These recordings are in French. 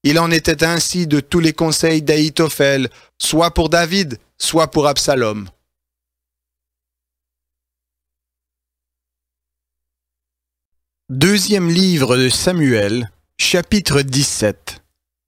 Il en était ainsi de tous les conseils d'Ahitophel, soit pour David, soit pour Absalom. Deuxième livre de Samuel, chapitre 17.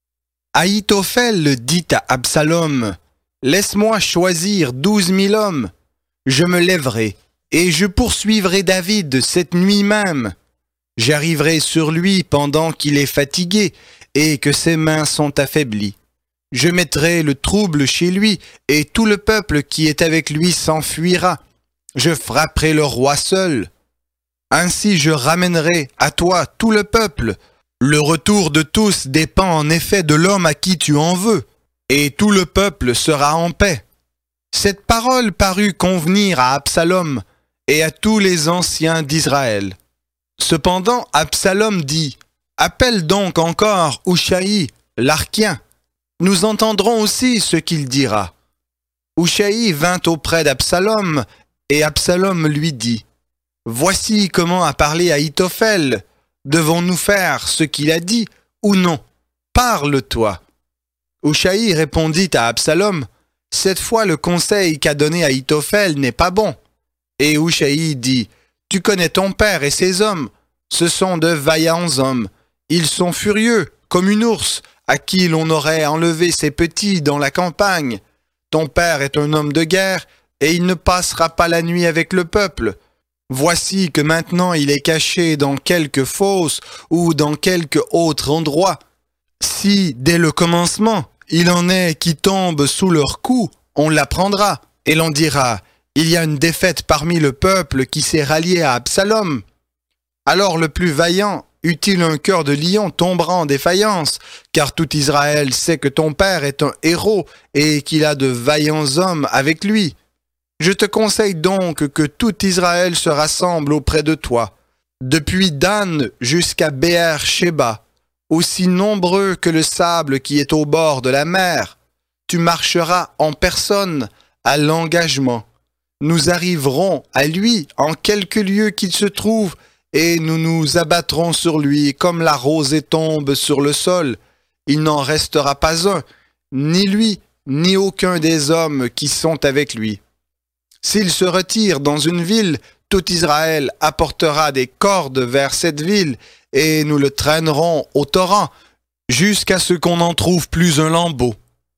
Ahitophel dit à Absalom, « Laisse-moi choisir 12 000 hommes. Je me lèverai, et je poursuivrai David cette nuit même. J'arriverai sur lui pendant qu'il est fatigué et que ses mains sont affaiblies. Je mettrai le trouble chez lui, et tout le peuple qui est avec lui s'enfuira. Je frapperai le roi seul. Ainsi je ramènerai à toi tout le peuple. Le retour de tous dépend en effet de l'homme à qui tu en veux, et tout le peuple sera en paix. » Cette parole parut convenir à Absalom et à tous les anciens d'Israël. Cependant Absalom dit, « Appelle donc encore Hushaï, l'Arkien. Nous entendrons aussi ce qu'il dira. » Hushaï vint auprès d'Absalom, et Absalom lui dit, « Voici comment a parlé Ahitophel. Devons-nous faire ce qu'il a dit ou non? Parle-toi. » Hushaï répondit à Absalom, « Cette fois le conseil qu'a donné Ahitophel n'est pas bon. » Et Hushaï dit, « Tu connais ton père et ses hommes. Ce sont de vaillants hommes. Ils sont furieux, comme une ours, à qui l'on aurait enlevé ses petits dans la campagne. Ton père est un homme de guerre, et il ne passera pas la nuit avec le peuple. Voici que maintenant il est caché dans quelque fosse ou dans quelque autre endroit. Si, dès le commencement, il en est qui tombent sous leur coup, on l'apprendra, et l'on dira, il y a une défaite parmi le peuple qui s'est rallié à Absalom. Alors le plus vaillant, eût-il un cœur de lion, tombera en défaillance, car tout Israël sait que ton père est un héros et qu'il a de vaillants hommes avec lui. Je te conseille donc que tout Israël se rassemble auprès de toi, depuis Dan jusqu'à Béer-Shéba, aussi nombreux que le sable qui est au bord de la mer. Tu marcheras en personne à l'engagement. Nous arriverons à lui en quelque lieu qu'il se trouve, et nous nous abattrons sur lui comme la rosée tombe sur le sol. Il n'en restera pas un, ni lui, ni aucun des hommes qui sont avec lui. S'il se retire dans une ville, tout Israël apportera des cordes vers cette ville, et nous le traînerons au torrent, jusqu'à ce qu'on n'en trouve plus un lambeau. »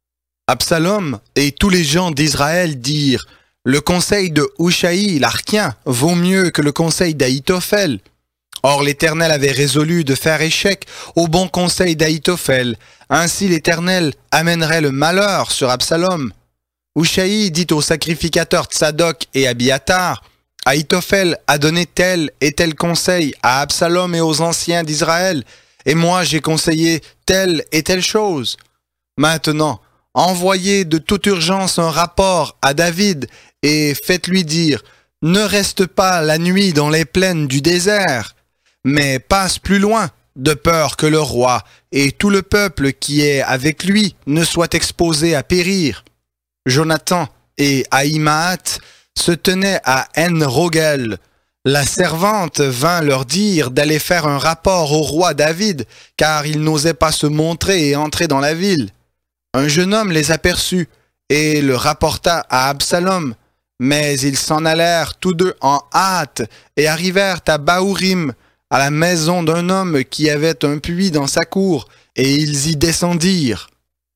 Absalom et tous les gens d'Israël dirent, « Le conseil de Hushaï, l'Arkien, vaut mieux que le conseil d'Ahitophel. » Or l'Éternel avait résolu de faire échec au bon conseil d'Ahitophel. Ainsi l'Éternel amènerait le malheur sur Absalom. Hushaï dit aux sacrificateurs Tsadok et Abiatar, « Ahitophel a donné tel et tel conseil à Absalom et aux anciens d'Israël, et moi j'ai conseillé telle et telle chose. Maintenant, envoyez de toute urgence un rapport à David et faites-lui dire, « Ne reste pas la nuit dans les plaines du désert, mais passe plus loin, de peur que le roi et tout le peuple qui est avec lui ne soient exposés à périr. » Jonathan et Ahimaat se tenaient à En-Rogel. La servante vint leur dire d'aller faire un rapport au roi David, car il n'osait pas se montrer et entrer dans la ville. Un jeune homme les aperçut et le rapporta à Absalom, mais ils s'en allèrent tous deux en hâte et arrivèrent à Bahurim, à la maison d'un homme qui avait un puits dans sa cour, et ils y descendirent.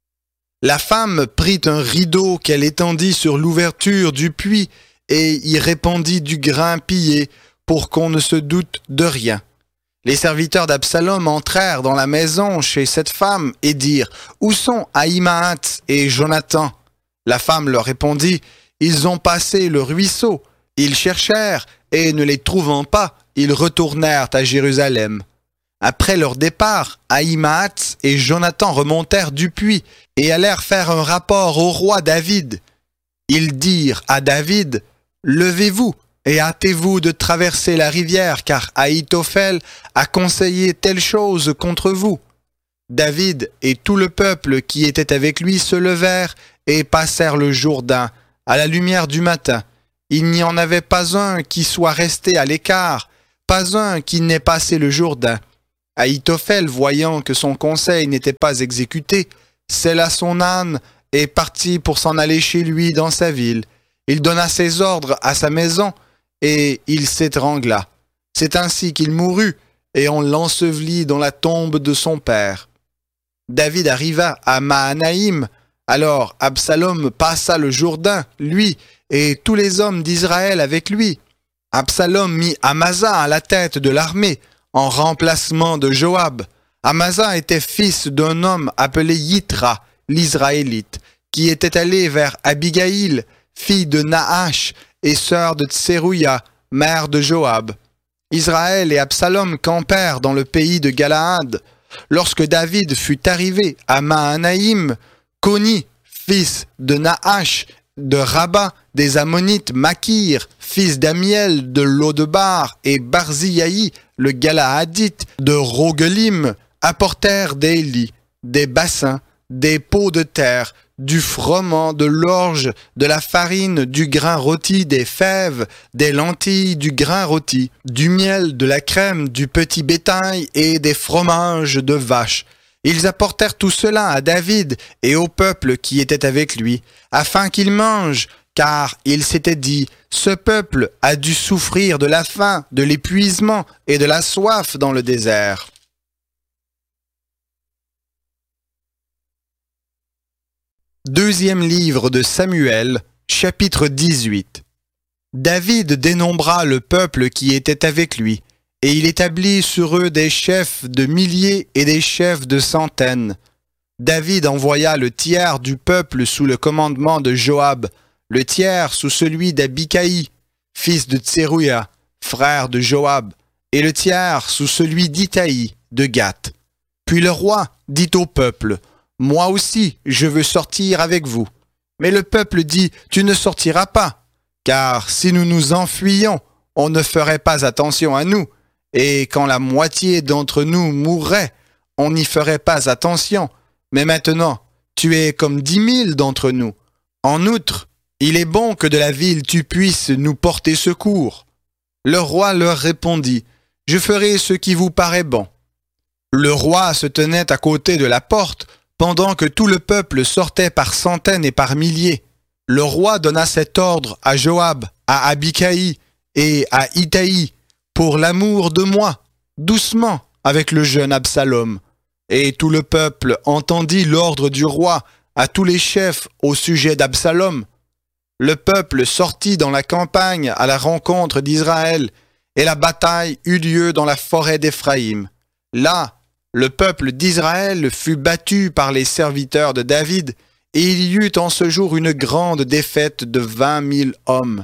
La femme prit un rideau qu'elle étendit sur l'ouverture du puits et y répandit du grain pillé pour qu'on ne se doute de rien. Les serviteurs d'Absalom entrèrent dans la maison chez cette femme et dirent « Où sont Ahimaat et Jonathan ?» La femme leur répondit « Ils ont passé le ruisseau. Ils cherchèrent et ne les trouvant pas, ils retournèrent à Jérusalem. » Après leur départ, Ahimaat et Jonathan remontèrent du puits et allèrent faire un rapport au roi David. Ils dirent à David, « Levez-vous et hâtez-vous de traverser la rivière, car Ahitophel a conseillé telle chose contre vous. » David et tout le peuple qui était avec lui se levèrent et passèrent le Jourdain à la lumière du matin. Il n'y en avait pas un qui soit resté à l'écart, pas un qui n'ait passé le Jourdain. Ahitophel, voyant que son conseil n'était pas exécuté, sella son âne et partit pour s'en aller chez lui dans sa ville. Il donna ses ordres à sa maison et il s'étrangla. C'est ainsi qu'il mourut et on l'ensevelit dans la tombe de son père. David arriva à Mahanaïm. Alors Absalom passa le Jourdain, lui et tous les hommes d'Israël avec lui. Absalom mit Amasa à la tête de l'armée, en remplacement de Joab. Amasa était fils d'un homme appelé Yitra, l'Israélite, qui était allé vers Abigaïl, fille de Nahash et sœur de Tserouïa, mère de Joab. Israël et Absalom campèrent dans le pays de Galaad. Lorsque David fut arrivé à Mahanaïm, Coni, fils de Nahash, de Rabba, des Ammonites, Makir, fils d'Amiel, de Lodebar, et Barziaï, le Galaadite, de Rogelim, apportèrent des lits, des bassins, des pots de terre, du froment, de l'orge, de la farine, du grain rôti, des fèves, des lentilles, du grain rôti, du miel, de la crème, du petit bétail et des fromages de vache. Ils apportèrent tout cela à David et au peuple qui était avec lui, afin qu'il mange, car il s'était dit, ce peuple a dû souffrir de la faim, de l'épuisement et de la soif dans le désert. Deuxième livre de Samuel, chapitre 18. David dénombra le peuple qui était avec lui, et il établit sur eux des chefs de milliers et des chefs de centaines. David envoya le tiers du peuple sous le commandement de Joab, le tiers sous celui d'Abikaï, fils de Tserouïa, frère de Joab, et le tiers sous celui d'Itaï, de Gath. Puis le roi dit au peuple, « Moi aussi, je veux sortir avec vous. » Mais le peuple dit, « Tu ne sortiras pas, car si nous nous enfuyions, on ne ferait pas attention à nous, et quand la moitié d'entre nous mourrait, on n'y ferait pas attention. Mais maintenant, tu es comme 10 000 d'entre nous. En outre, il est bon que de la ville tu puisses nous porter secours. » Le roi leur répondit, « Je ferai ce qui vous paraît bon. » Le roi se tenait à côté de la porte, pendant que tout le peuple sortait par centaines et par milliers. Le roi donna cet ordre à Joab, à Abikaï et à Itaï, pour l'amour de moi, doucement avec le jeune Absalom. Et tout le peuple entendit l'ordre du roi à tous les chefs au sujet d'Absalom. Le peuple sortit dans la campagne à la rencontre d'Israël, et la bataille eut lieu dans la forêt d'Éphraïm. Là, le peuple d'Israël fut battu par les serviteurs de David, et il y eut en ce jour une grande défaite de 20 000 hommes.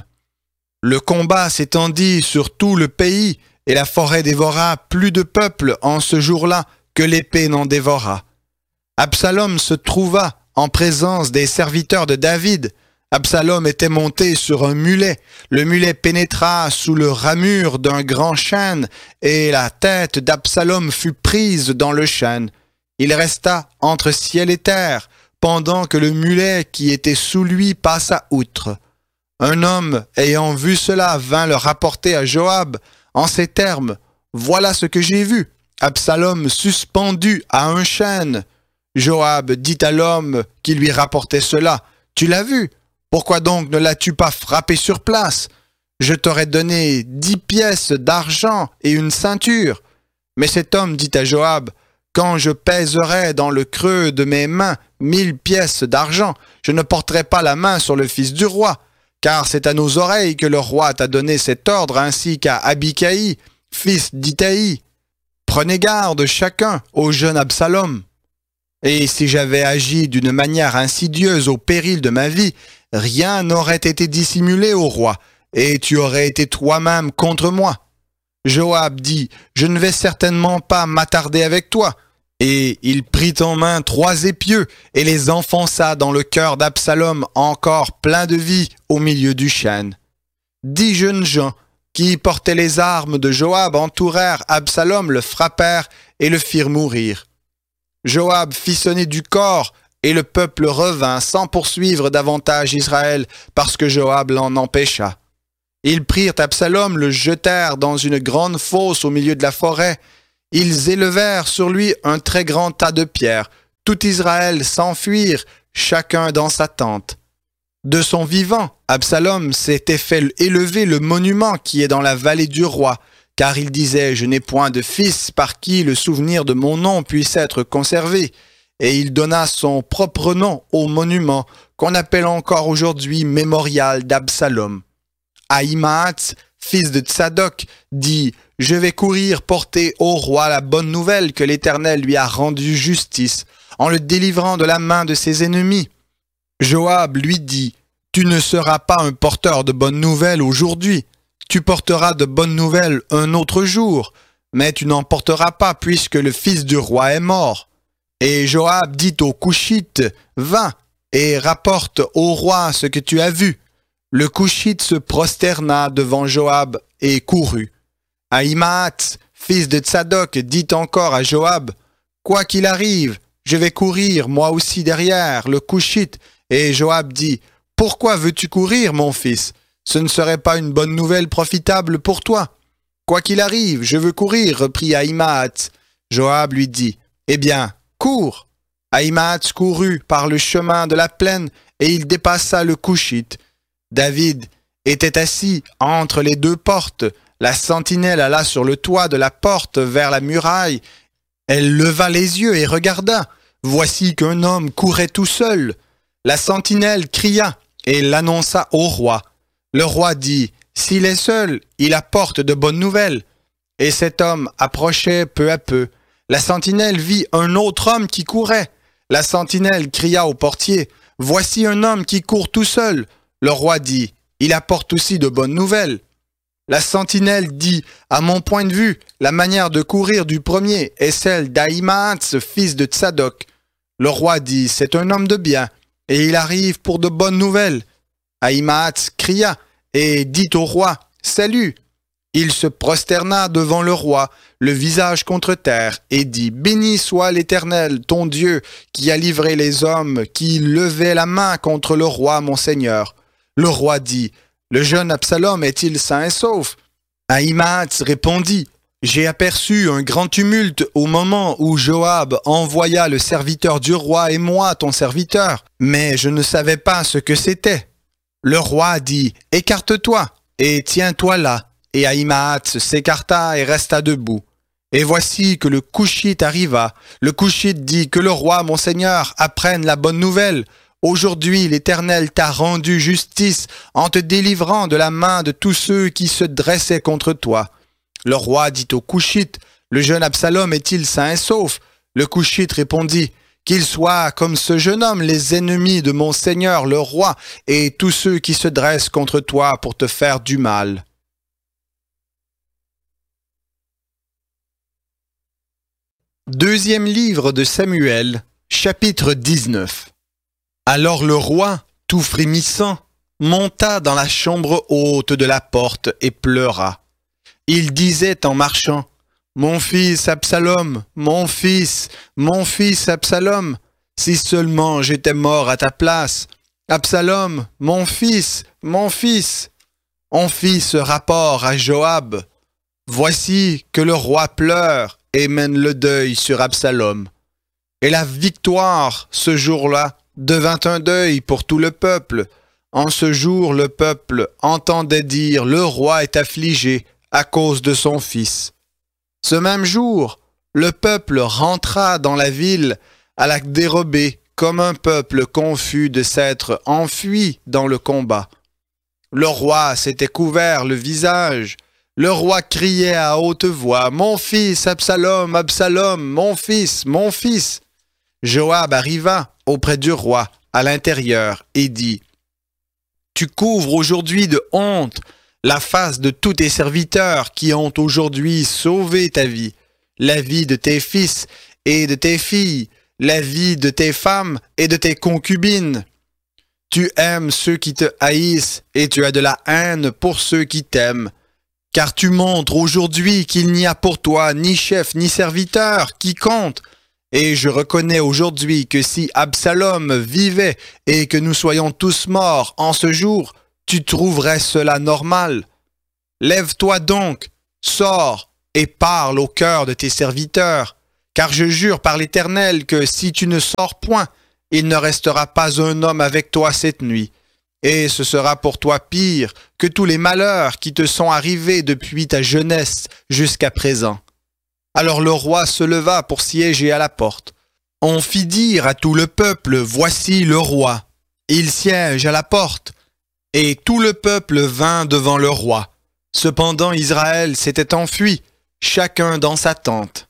Le combat s'étendit sur tout le pays, et la forêt dévora plus de peuple en ce jour-là que l'épée n'en dévora. Absalom se trouva en présence des serviteurs de David. Absalom était monté sur un mulet. Le mulet pénétra sous le ramure d'un grand chêne, et la tête d'Absalom fut prise dans le chêne. Il resta entre ciel et terre, pendant que le mulet qui était sous lui passa outre. Un homme, ayant vu cela, vint le rapporter à Joab en ces termes, « Voilà ce que j'ai vu, Absalom suspendu à un chêne. » Joab dit à l'homme qui lui rapportait cela, « Tu l'as vu? Pourquoi donc ne l'as-tu pas frappé sur place? Je t'aurais donné 10 pièces d'argent et une ceinture. » Mais cet homme dit à Joab, « Quand je pèserai dans le creux de mes mains 1000 pièces d'argent, je ne porterai pas la main sur le fils du roi, car c'est à nos oreilles que le roi t'a donné cet ordre ainsi qu'à Abikaï, fils d'Itaï. Prenez garde chacun au jeune Absalom. Et si j'avais agi d'une manière insidieuse au péril de ma vie, rien n'aurait été dissimulé au roi, et tu aurais été toi-même contre moi. » Joab dit, « Je ne vais certainement pas m'attarder avec toi. » Et il prit en main 3 épieux et les enfonça dans le cœur d'Absalom encore plein de vie au milieu du chêne. 10 jeunes gens qui portaient les armes de Joab entourèrent Absalom, le frappèrent et le firent mourir. Joab fit sonner du cor et le peuple revint sans poursuivre davantage Israël parce que Joab l'en empêcha. Ils prirent Absalom, le jetèrent dans une grande fosse au milieu de la forêt. Ils élevèrent sur lui un très grand tas de pierres. Tout Israël s'enfuirent, chacun dans sa tente. De son vivant, Absalom s'était fait élever le monument qui est dans la vallée du roi, car il disait « Je n'ai point de fils par qui le souvenir de mon nom puisse être conservé ». Et il donna son propre nom au monument, qu'on appelle encore aujourd'hui mémorial d'Absalom. Ahimaatz, fils de Tsadok, dit « Je vais courir porter au roi la bonne nouvelle que l'Éternel lui a rendu justice, en le délivrant de la main de ses ennemis. » Joab lui dit « Tu ne seras pas un porteur de bonnes nouvelles aujourd'hui. Tu porteras de bonnes nouvelles un autre jour, mais tu n'en porteras pas puisque le fils du roi est mort. » Et Joab dit au Couchite « Va et rapporte au roi ce que tu as vu. » Le Couchite se prosterna devant Joab et courut. Ahimaatz, fils de Tsadok, dit encore à Joab « Quoi qu'il arrive, je vais courir moi aussi derrière le Couchite. » Et Joab dit « Pourquoi veux-tu courir, mon fils? Ce ne serait pas une bonne nouvelle profitable pour toi. »« Quoi qu'il arrive, je veux courir, reprit Ahimaatz. » Joab lui dit « Eh bien, cours !» Ahimaatz courut par le chemin de la plaine et il dépassa le Couchite. David était assis entre les deux portes. La sentinelle alla sur le toit de la porte vers la muraille. Elle leva les yeux et regarda. Voici qu'un homme courait tout seul. La sentinelle cria et l'annonça au roi. Le roi dit « S'il est seul, il apporte de bonnes nouvelles. » Et cet homme approchait peu à peu. La sentinelle vit un autre homme qui courait. La sentinelle cria au portier « Voici un homme qui court tout seul. » Le roi dit « Il apporte aussi de bonnes nouvelles. » La sentinelle dit « À mon point de vue, la manière de courir du premier est celle d'Ahimaatz, fils de Tsadok. » Le roi dit « C'est un homme de bien, et il arrive pour de bonnes nouvelles. » Ahimaatz cria et dit au roi « Salut !» Il se prosterna devant le roi, le visage contre terre, et dit « Béni soit l'Éternel, ton Dieu, qui a livré les hommes qui levaient la main contre le roi, mon Seigneur. » Le roi dit « Le jeune Absalom est-il sain et sauf ?» Ahimaatz répondit « J'ai aperçu un grand tumulte au moment où Joab envoya le serviteur du roi et moi, ton serviteur, mais je ne savais pas ce que c'était. » Le roi dit « Écarte-toi et tiens-toi là. » Et Ahimaatz s'écarta et resta debout. Et voici que le Couchite arriva. Le Couchite dit « Que le roi, mon seigneur, apprenne la bonne nouvelle. Aujourd'hui, l'Éternel t'a rendu justice en te délivrant de la main de tous ceux qui se dressaient contre toi. » Le roi dit au Couchite « Le jeune Absalom est-il sain et sauf ?» Le Couchite répondit « Qu'il soit comme ce jeune homme, les ennemis de mon seigneur le roi, et tous ceux qui se dressent contre toi pour te faire du mal. » Deuxième livre de Samuel, chapitre 19. Alors le roi, tout frémissant, monta dans la chambre haute de la porte et pleura. Il disait en marchant, « Mon fils Absalom, mon fils Absalom, si seulement j'étais mort à ta place. Absalom, mon fils, mon fils. » On fit ce rapport à Joab. Voici que le roi pleure et mène le deuil sur Absalom. Et la victoire, ce jour-là, devint un deuil pour tout le peuple. En ce jour, le peuple entendait dire « Le roi est affligé à cause de son fils. » Ce même jour, le peuple rentra dans la ville à la dérobée comme un peuple confus de s'être enfui dans le combat. Le roi s'était couvert le visage. Le roi criait à haute voix « Mon fils, Absalom, Absalom, mon fils, mon fils !» Joab arriva auprès du roi à l'intérieur et dit « Tu couvres aujourd'hui de honte la face de tous tes serviteurs qui ont aujourd'hui sauvé ta vie, la vie de tes fils et de tes filles, la vie de tes femmes et de tes concubines. Tu aimes ceux qui te haïssent et tu as de la haine pour ceux qui t'aiment. Car tu montres aujourd'hui qu'il n'y a pour toi ni chef ni serviteur qui compte. Et je reconnais aujourd'hui que si Absalom vivait et que nous soyons tous morts en ce jour, tu trouverais cela normal. Lève-toi donc, sors et parle au cœur de tes serviteurs, car je jure par l'Éternel que si tu ne sors point, il ne restera pas un homme avec toi cette nuit, et ce sera pour toi pire que tous les malheurs qui te sont arrivés depuis ta jeunesse jusqu'à présent. » Alors le roi se leva pour siéger à la porte. On fit dire à tout le peuple, « Voici le roi. Il siège à la porte. » Et tout le peuple vint devant le roi. Cependant Israël s'était enfui, chacun dans sa tente.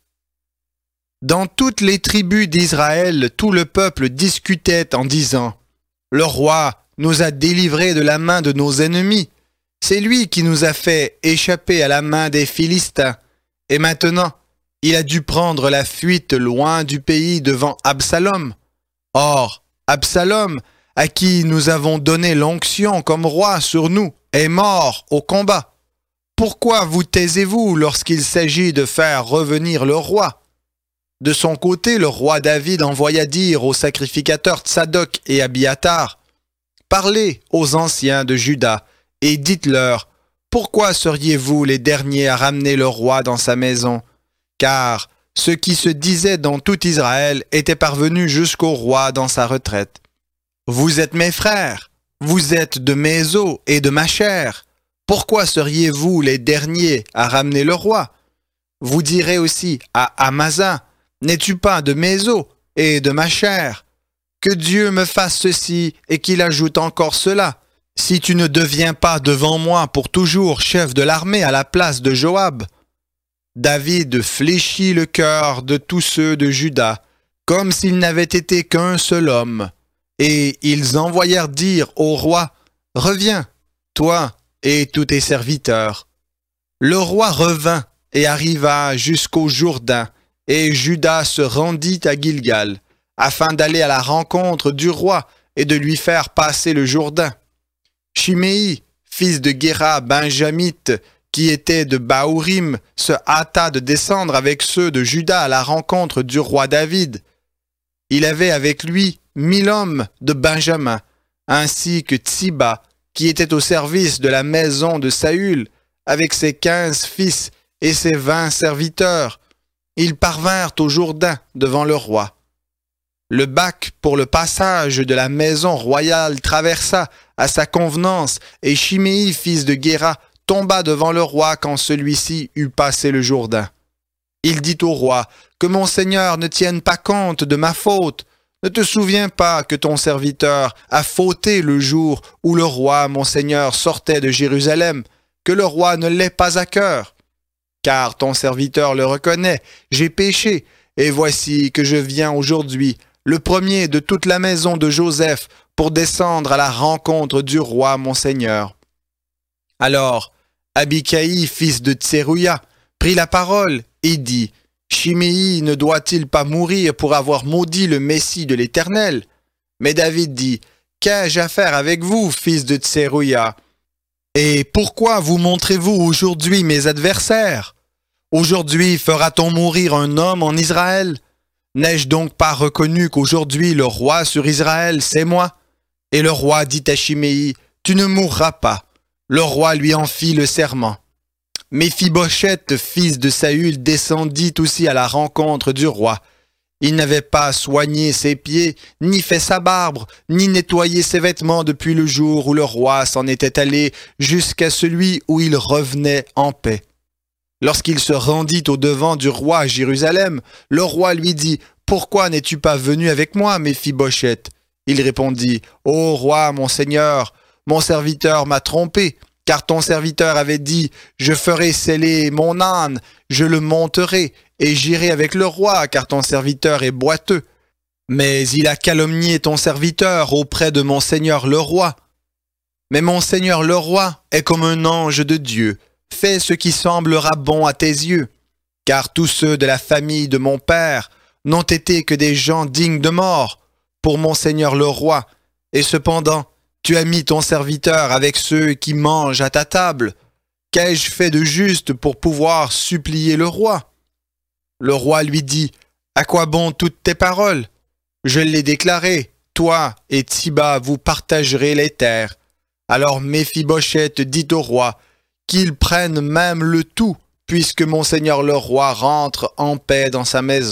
Dans toutes les tribus d'Israël, tout le peuple discutait en disant, « Le roi nous a délivrés de la main de nos ennemis. C'est lui qui nous a fait échapper à la main des Philistins. Et maintenant, il a dû prendre la fuite loin du pays devant Absalom. Or, Absalom, à qui nous avons donné l'onction comme roi sur nous, est mort au combat. Pourquoi vous taisez-vous lorsqu'il s'agit de faire revenir le roi? » De son côté, le roi David envoya dire aux sacrificateurs Tsadok et Abiatar, « Parlez aux anciens de Juda et dites-leur, pourquoi seriez-vous les derniers à ramener le roi dans sa maison? Car ce qui se disait dans tout Israël était parvenu jusqu'au roi dans sa retraite. Vous êtes mes frères, vous êtes de mes os et de ma chair. Pourquoi seriez-vous les derniers à ramener le roi? Vous direz aussi à Amasa, n'es-tu pas de mes os et de ma chair? Que Dieu me fasse ceci et qu'il ajoute encore cela. Si tu ne deviens pas devant moi pour toujours chef de l'armée à la place de Joab. » David fléchit le cœur de tous ceux de Juda, comme s'il n'avait été qu'un seul homme. Et ils envoyèrent dire au roi, « Reviens, toi et tous tes serviteurs. » Le roi revint et arriva jusqu'au Jourdain, et Juda se rendit à Gilgal, afin d'aller à la rencontre du roi et de lui faire passer le Jourdain. Chiméi, fils de Guéra benjamite, qui était de Baourim, se hâta de descendre avec ceux de Juda à la rencontre du roi David. Il avait avec lui 1000 hommes de Benjamin, ainsi que Tsiba, qui était au service de la maison de Saül, avec ses 15 fils et ses 20 serviteurs. Ils parvinrent au Jourdain devant le roi. Le bac pour le passage de la maison royale traversa à sa convenance, et Chiméi, fils de Guéra, tomba devant le roi quand celui-ci eut passé le Jourdain. Il dit au roi, « Que mon seigneur ne tienne pas compte de ma faute. Ne te souviens pas que ton serviteur a fauté le jour où le roi, mon seigneur, sortait de Jérusalem, que le roi ne l'ait pas à cœur. Car ton serviteur le reconnaît, j'ai péché, et voici que je viens aujourd'hui, le premier de toute la maison de Joseph, pour descendre à la rencontre du roi, mon seigneur. » Alors, Abikaï, fils de Tserouia, prit la parole et dit, « Chiméi ne doit-il pas mourir pour avoir maudit le Messie de l'Éternel? » Mais David dit, « Qu'ai-je à faire avec vous, fils de Tserouia? Et pourquoi vous montrez-vous aujourd'hui mes adversaires? Aujourd'hui fera-t-on mourir un homme en Israël? N'ai-je donc pas reconnu qu'aujourd'hui le roi sur Israël, c'est moi? » Et le roi dit à Chiméi, « Tu ne mourras pas. » Le roi lui en fit le serment. Méphibosheth, fils de Saül, descendit aussi à la rencontre du roi. Il n'avait pas soigné ses pieds, ni fait sa barbe, ni nettoyé ses vêtements depuis le jour où le roi s'en était allé jusqu'à celui où il revenait en paix. Lorsqu'il se rendit au-devant du roi à Jérusalem, le roi lui dit, « Pourquoi n'es-tu pas venu avec moi, Méphibosheth ?» Il répondit, « Ô roi, mon seigneur, mon serviteur m'a trompé, car ton serviteur avait dit, je ferai seller mon âne, je le monterai, et j'irai avec le roi, car ton serviteur est boiteux. Mais il a calomnié ton serviteur auprès de mon seigneur le roi. Mais mon seigneur le roi est comme un ange de Dieu, fais ce qui semblera bon à tes yeux, car tous ceux de la famille de mon père n'ont été que des gens dignes de mort pour mon seigneur le roi, et cependant, tu as mis ton serviteur avec ceux qui mangent à ta table. Qu'ai-je fait de juste pour pouvoir supplier le roi? » Le roi lui dit, « À quoi bon toutes tes paroles? Je l'ai déclaré, toi et Tsiba vous partagerez les terres. » Alors Méphibosheth dit au roi, « Qu'il prenne même le tout, puisque mon seigneur le roi rentre en paix dans sa maison. »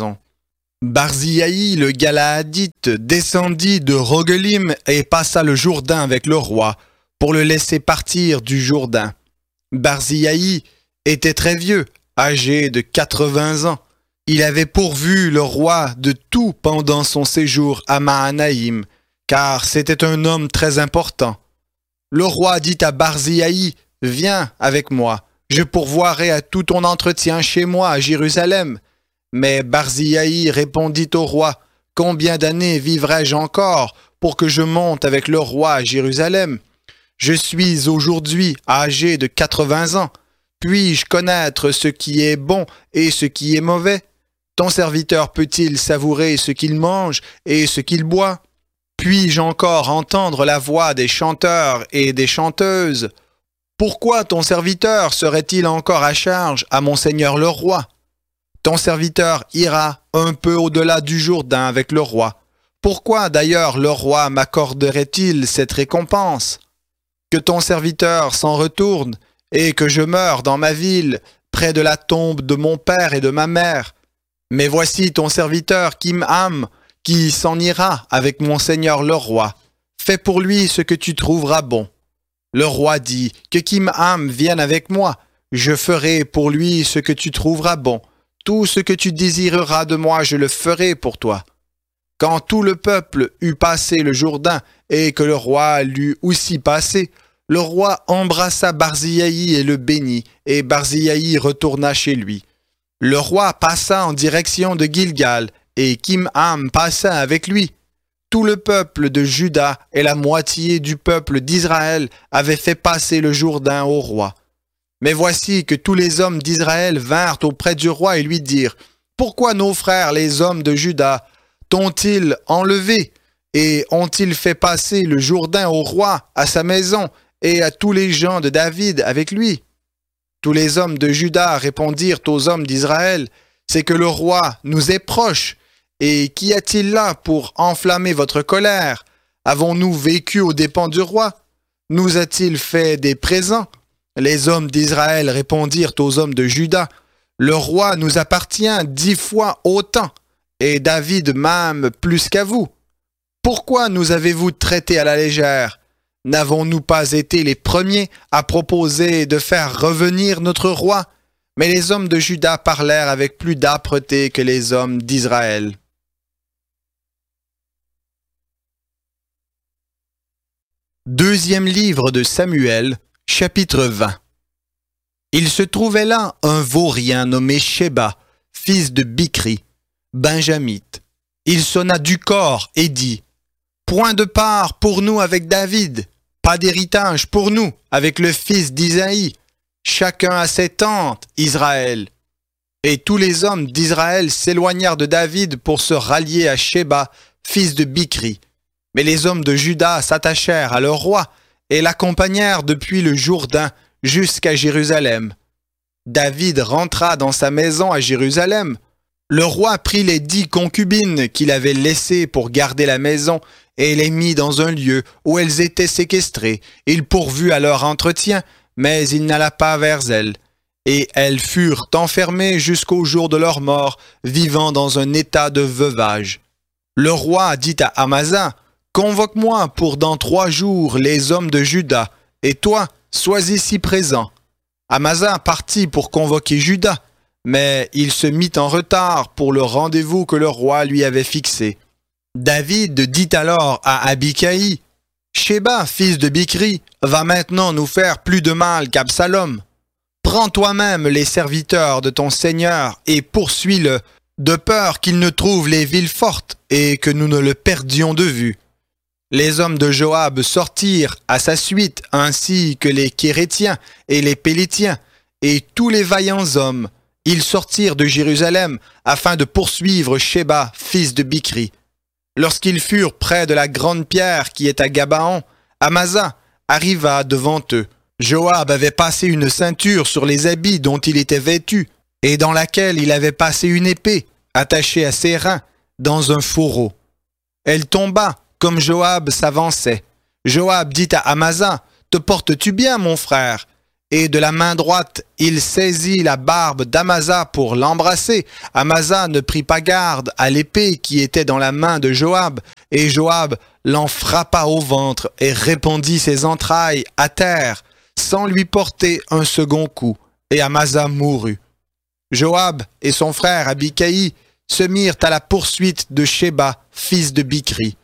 Barzillai le Galaadite descendit de Rogelim et passa le Jourdain avec le roi, pour le laisser partir du Jourdain. Barzillai était très vieux, âgé de 80 ans. Il avait pourvu le roi de tout pendant son séjour à Mahanaïm, car c'était un homme très important. Le roi dit à Barzillai, « Viens avec moi, je pourvoirai à tout ton entretien chez moi à Jérusalem. » Mais Barzillai répondit au roi, « Combien d'années vivrai-je encore pour que je monte avec le roi à Jérusalem? Je suis aujourd'hui âgé de 80 ans. Puis-je connaître ce qui est bon et ce qui est mauvais? Ton serviteur peut-il savourer ce qu'il mange et ce qu'il boit? Puis-je encore entendre la voix des chanteurs et des chanteuses? Pourquoi ton serviteur serait-il encore à charge à mon seigneur le roi? Ton serviteur ira un peu au-delà du Jourdain avec le roi. Pourquoi d'ailleurs le roi m'accorderait-il cette récompense? Que ton serviteur s'en retourne et que je meure dans ma ville, près de la tombe de mon père et de ma mère. Mais voici ton serviteur Kimham, qui s'en ira avec mon seigneur le roi. Fais pour lui ce que tu trouveras bon. » Le roi dit, « Que Kimham vienne avec moi. Je ferai pour lui ce que tu trouveras bon. Tout ce que tu désireras de moi, je le ferai pour toi. » Quand tout le peuple eut passé le Jourdain et que le roi l'eut aussi passé, le roi embrassa Barzillai et le bénit, et Barzillai retourna chez lui. Le roi passa en direction de Gilgal, et Kimham passa avec lui. Tout le peuple de Juda et la moitié du peuple d'Israël avaient fait passer le Jourdain au roi. Mais voici que tous les hommes d'Israël vinrent auprès du roi et lui dirent, « Pourquoi nos frères les hommes de Juda t'ont-ils enlevé et ont-ils fait passer le Jourdain au roi, à sa maison, et à tous les gens de David avec lui? » Tous les hommes de Juda répondirent aux hommes d'Israël, « C'est que le roi nous est proche, et qu'y a-t-il là pour enflammer votre colère? Avons-nous vécu aux dépens du roi? Nous a-t-il fait des présents? » Les hommes d'Israël répondirent aux hommes de Juda, « Le roi nous appartient 10 fois autant, et David même plus qu'à vous. Pourquoi nous avez-vous traités à la légère? N'avons-nous pas été les premiers à proposer de faire revenir notre roi? » Mais les hommes de Juda parlèrent avec plus d'âpreté que les hommes d'Israël. Deuxième livre de Samuel, chapitre 20. Il se trouvait là un vaurien nommé Sheba, fils de Bichri, benjamite. Il sonna du corps et dit, « Point de part pour nous avec David, pas d'héritage pour nous avec le fils d'Isaïe. Chacun a ses tentes, Israël. » Et tous les hommes d'Israël s'éloignèrent de David pour se rallier à Sheba, fils de Bichri. Mais les hommes de Juda s'attachèrent à leur roi et l'accompagnèrent depuis le Jourdain jusqu'à Jérusalem. David rentra dans sa maison à Jérusalem. Le roi prit les 10 concubines qu'il avait laissées pour garder la maison et les mit dans un lieu où elles étaient séquestrées. Il pourvut à leur entretien, mais il n'alla pas vers elles. Et elles furent enfermées jusqu'au jour de leur mort, vivant dans un état de veuvage. Le roi dit à Amasa, « Convoque-moi pour dans 3 jours les hommes de Juda, et toi, sois ici présent. » Amasa partit pour convoquer Juda, mais il se mit en retard pour le rendez-vous que le roi lui avait fixé. David dit alors à Abikaï, « Sheba, fils de Bichri, va maintenant nous faire plus de mal qu'Absalom. Prends toi-même les serviteurs de ton Seigneur et poursuis-le, de peur qu'il ne trouve les villes fortes et que nous ne le perdions de vue. » Les hommes de Joab sortirent à sa suite, ainsi que les Kérétiens et les Pélétiens, et tous les vaillants hommes. Ils sortirent de Jérusalem afin de poursuivre Sheba, fils de Bichri. Lorsqu'ils furent près de la grande pierre qui est à Gabaon, Amasa arriva devant eux. Joab avait passé une ceinture sur les habits dont il était vêtu, et dans laquelle il avait passé une épée, attachée à ses reins, dans un fourreau. Elle tomba, comme Joab s'avançait. Joab dit à Amasa, « Te portes-tu bien, mon frère ?» et de la main droite, il saisit la barbe d'Amasa pour l'embrasser. Amasa ne prit pas garde à l'épée qui était dans la main de Joab, et Joab l'en frappa au ventre et répandit ses entrailles à terre, sans lui porter un second coup, et Amasa mourut. Joab et son frère Abikaï se mirent à la poursuite de Sheba, fils de Bichri.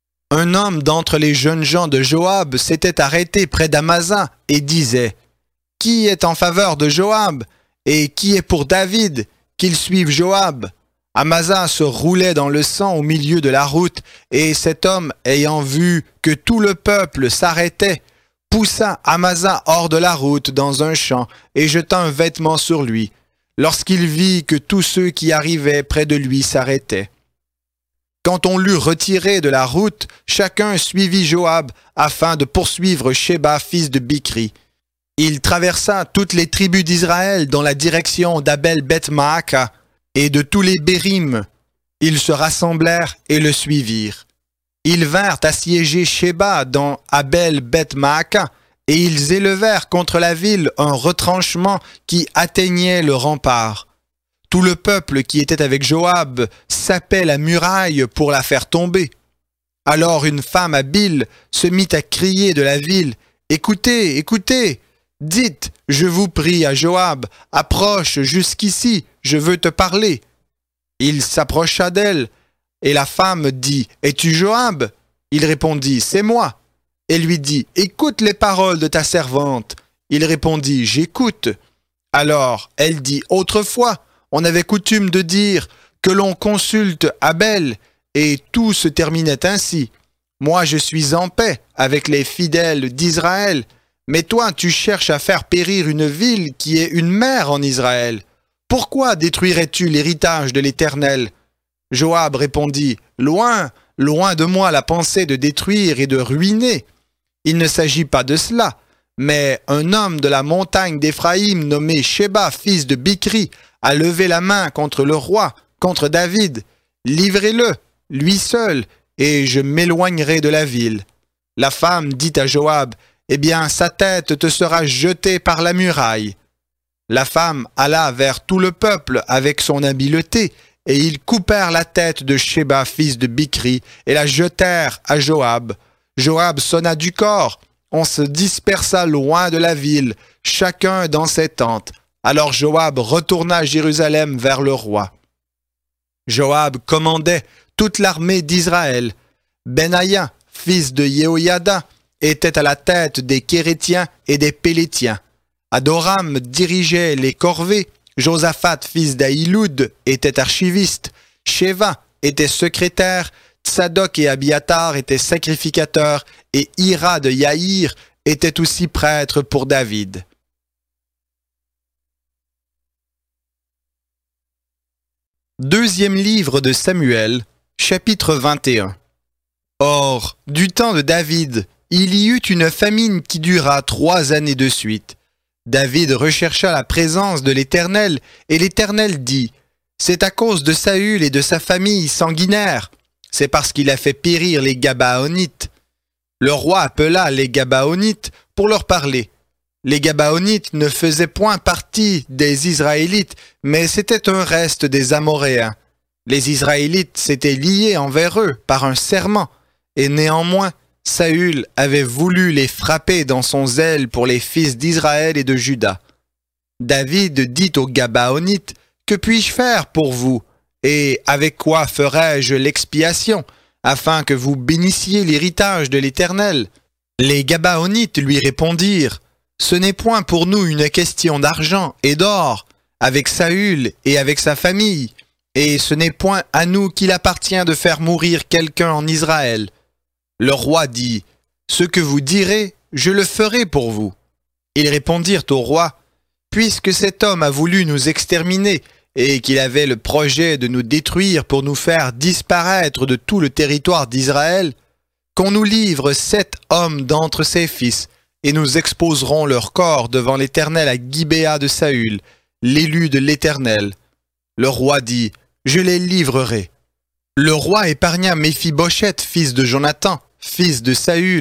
Un homme d'entre les jeunes gens de Joab s'était arrêté près d'Amasa et disait « Qui est en faveur de Joab et qui est pour David, qu'il suive Joab ?» Amasa se roulait dans le sang au milieu de la route, et cet homme, ayant vu que tout le peuple s'arrêtait, poussa Amasa hors de la route dans un champ et jeta un vêtement sur lui, lorsqu'il vit que tous ceux qui arrivaient près de lui s'arrêtaient. Quand on l'eut retiré de la route, chacun suivit Joab afin de poursuivre Sheba, fils de Bichri. Il traversa toutes les tribus d'Israël dans la direction d'Abel-Beth-Maaka et de tous les Bérim. Ils se rassemblèrent et le suivirent. Ils vinrent assiéger Sheba dans Abel-Beth-Maaka et ils élevèrent contre la ville un retranchement qui atteignait le rempart. Tout le peuple qui était avec Joab sapait la muraille pour la faire tomber. Alors une femme habile se mit à crier de la ville « Écoutez, écoutez, dites, je vous prie à Joab, approche jusqu'ici, je veux te parler. » Il s'approcha d'elle, et la femme dit « Es-tu Joab ?» Il répondit « C'est moi. » Elle lui dit « Écoute les paroles de ta servante. » Il répondit « J'écoute. » Alors elle dit « Autrefois, on avait coutume de dire que l'on consulte Abel, et tout se terminait ainsi. Moi je suis en paix avec les fidèles d'Israël, mais toi tu cherches à faire périr une ville qui est une mère en Israël. Pourquoi détruirais-tu l'héritage de l'Éternel » Joab répondit « Loin, loin de moi la pensée de détruire et de ruiner. Il ne s'agit pas de cela, mais un homme de la montagne d'Éphraïm nommé Sheba, fils de Bichri, a levé la main contre le roi, contre David. Livrez-le, lui seul, et je m'éloignerai de la ville. » La femme dit à Joab, « Eh bien, sa tête te sera jetée par la muraille. » La femme alla vers tout le peuple avec son habileté, et ils coupèrent la tête de Sheba, fils de Bichri, et la jetèrent à Joab. Joab sonna du corps. On se dispersa loin de la ville, chacun dans ses tentes. Alors Joab retourna à Jérusalem vers le roi. Joab commandait toute l'armée d'Israël. Benaïa, fils de Yehoïada, était à la tête des Kérétiens et des Pélétiens. Adoram dirigeait les corvées. Josaphat, fils d'Aïloud, était archiviste. Sheva était secrétaire. Tsadok et Abiatar étaient sacrificateurs. Et Ira de Yaïr était aussi prêtre pour David. Deuxième livre de Samuel, chapitre 21. Or, du temps de David, il y eut une famine qui dura 3 années de suite. David rechercha la présence de l'Éternel, et l'Éternel dit « C'est à cause de Saül et de sa famille sanguinaire. C'est parce qu'il a fait périr les Gabaonites. » Le roi appela les Gabaonites pour leur parler. Les Gabaonites ne faisaient point partie des Israélites, mais c'était un reste des Amoréens. Les Israélites s'étaient liés envers eux par un serment, et néanmoins, Saül avait voulu les frapper dans son zèle pour les fils d'Israël et de Juda. David dit aux Gabaonites, « Que puis-je faire pour vous, et avec quoi ferai-je l'expiation, afin que vous bénissiez l'héritage de l'Éternel » Les Gabaonites lui répondirent, « Ce n'est point pour nous une question d'argent et d'or, avec Saül et avec sa famille, et ce n'est point à nous qu'il appartient de faire mourir quelqu'un en Israël. » Le roi dit, « Ce que vous direz, je le ferai pour vous. » Ils répondirent au roi, « Puisque cet homme a voulu nous exterminer, et qu'il avait le projet de nous détruire pour nous faire disparaître de tout le territoire d'Israël, qu'on nous livre 7 hommes d'entre ses fils, et nous exposerons leur corps devant l'Éternel à Gibéa de Saül, l'élu de l'Éternel. » Le roi dit, « Je les livrerai. » Le roi épargna Méphibosheth, fils de Jonathan, fils de Saül,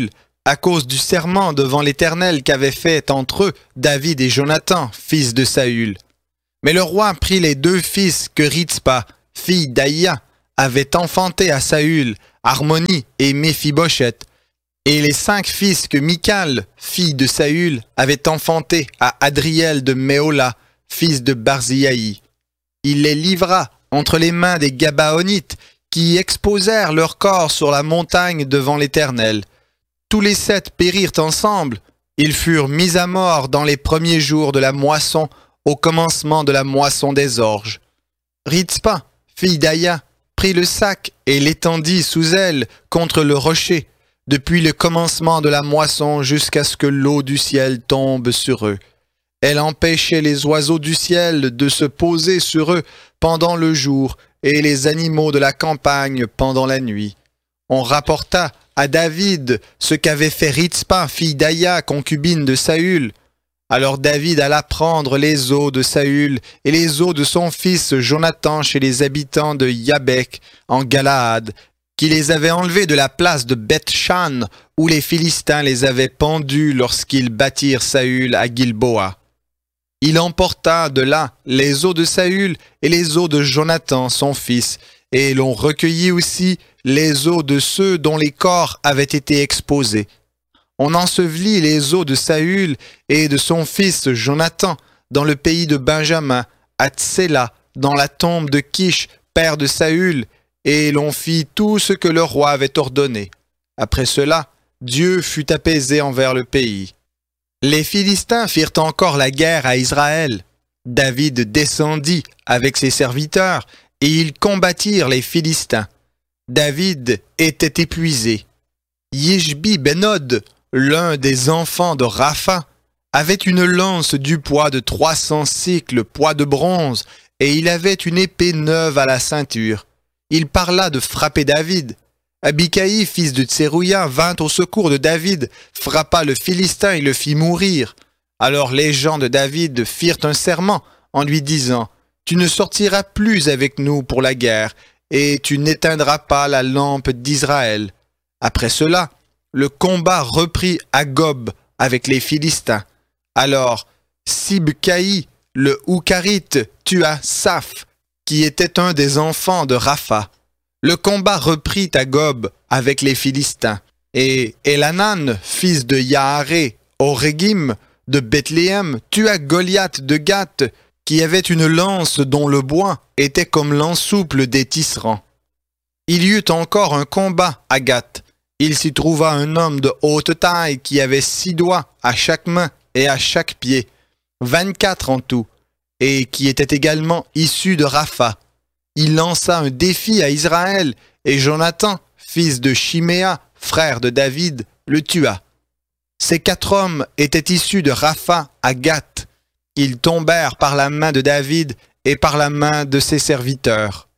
à cause du serment devant l'Éternel qu'avaient fait entre eux David et Jonathan, fils de Saül. Mais le roi prit les 2 fils que Ritzpa, fille d'Aïa, avait enfantés à Saül, Harmonie et Méphibosheth, et les 5 fils que Michal, fille de Saül, avait enfantés à Adriel de Méola, fils de Barziaï. Il les livra entre les mains des Gabaonites, qui exposèrent leur corps sur la montagne devant l'Éternel. Tous les 7 périrent ensemble. Ils furent mis à mort dans les premiers jours de la moisson, au commencement de la moisson des orges. Ritzpa, fille d'Aïa, prit le sac et l'étendit sous elle contre le rocher, depuis le commencement de la moisson jusqu'à ce que l'eau du ciel tombe sur eux. Elle empêchait les oiseaux du ciel de se poser sur eux pendant le jour et les animaux de la campagne pendant la nuit. On rapporta à David ce qu'avait fait Ritzpa, fille d'Aïa, concubine de Saül. Alors David alla prendre les os de Saül et les os de son fils Jonathan chez les habitants de Yabek en Galaad, qui les avaient enlevés de la place de Beth-Shan, où les Philistins les avaient pendus lorsqu'ils battirent Saül à Gilboa. Il emporta de là les os de Saül et les os de Jonathan, son fils, et l'on recueillit aussi les os de ceux dont les corps avaient été exposés. On ensevelit les os de Saül et de son fils Jonathan dans le pays de Benjamin, à Tséla, dans la tombe de Kish, père de Saül, et l'on fit tout ce que le roi avait ordonné. Après cela, Dieu fut apaisé envers le pays. Les Philistins firent encore la guerre à Israël. David descendit avec ses serviteurs, et ils combattirent les Philistins. David était épuisé. Yishbi ben-Od, l'un des enfants de Rapha, avait une lance du poids de 300 cycles, poids de bronze, et il avait une épée neuve à la ceinture. Il parla de frapper David. Abikaï, fils de Tserouïa, vint au secours de David, frappa le Philistin et le fit mourir. Alors les gens de David firent un serment en lui disant « Tu ne sortiras plus avec nous pour la guerre, et tu n'éteindras pas la lampe d'Israël. » Après cela, le combat reprit à Gob avec les Philistins. Alors, Sibcaï, le Houkarite, tua Saph, qui était un des enfants de Rapha. Le combat reprit à Gob avec les Philistins. Et Elanan, fils de Yaharé, au Régim de Bethléem, tua Goliath de Gath, qui avait une lance dont le bois était comme l'ensouple des tisserands. Il y eut encore un combat à Gath. Il s'y trouva un homme de haute taille qui avait 6 doigts à chaque main et à chaque pied, 24 en tout, et qui était également issu de Rapha. Il lança un défi à Israël, et Jonathan, fils de Chiméa, frère de David, le tua. Ces 4 hommes étaient issus de Rapha à Gath. Ils tombèrent par la main de David et par la main de ses serviteurs.